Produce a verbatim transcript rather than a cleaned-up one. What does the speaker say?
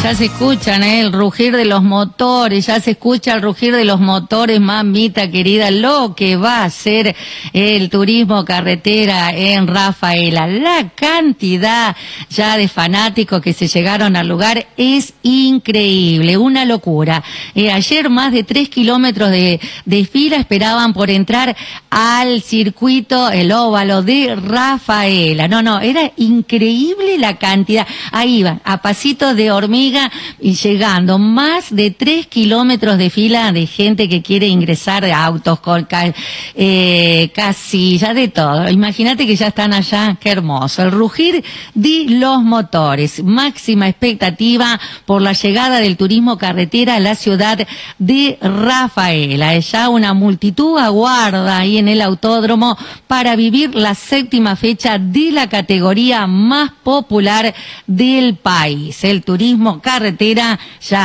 ya se escuchan, ¿eh? El rugir de los motores, ya se escucha el rugir de los motores, mamita querida, lo que va a ser el turismo carretera en Rafaela. La cantidad ya de fanáticos que se llegaron al lugar es increíble, una locura. Eh, ayer más de tres kilómetros de, de fila esperaban por entrar al circuito, el óvalo de Rafaela. No, no, era increíble la cantidad. Ahí iban, a pasitos de hormiga y llegando más de tres kilómetros de fila de gente que quiere ingresar, de autos, con eh, casillas, de todo. Imagínate que ya están allá, qué hermoso. El rugir de los motores, máxima expectativa por la llegada del turismo carretera a la ciudad de Rafaela. Ya una multitud aguarda ahí en el autódromo para vivir la séptima fecha de la categoría más popular del país. El turismo carretera ya